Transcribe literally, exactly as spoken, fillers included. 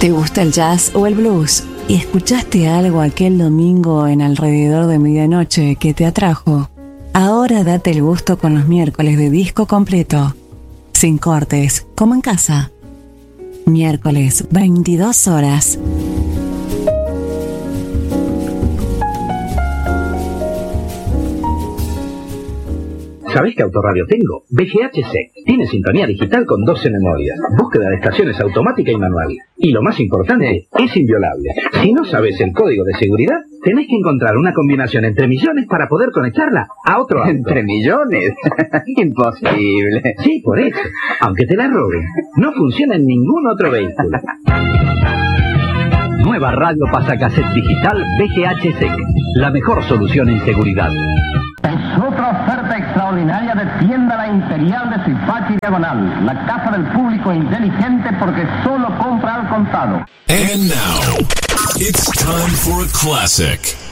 ¿Te gusta el jazz o el blues? ¿Y escuchaste algo aquel domingo en alrededor de medianoche que te atrajo? Ahora date el gusto con los miércoles de disco completo. Sin cortes, como en casa. Miércoles, veintidós horas. ¿Sabés qué autorradio tengo? B G H S E C. Tiene sintonía digital con doce memorias, búsqueda de estaciones automática y manual. Y lo más importante, es inviolable. Si no sabes el código de seguridad, tenés que encontrar una combinación entre millones para poder conectarla a otro auto. ¿Entre millones? Imposible. Sí, por eso. Aunque te la roben, no funciona en ningún otro vehículo. Nueva radio pasacassette digital B G H S E C. La mejor solución en seguridad. Es otra oferta extraordinaria de Tienda La Imperial de Zipachi Diagonal, la casa del público inteligente porque solo compra al contado. And now, it's time for a classic.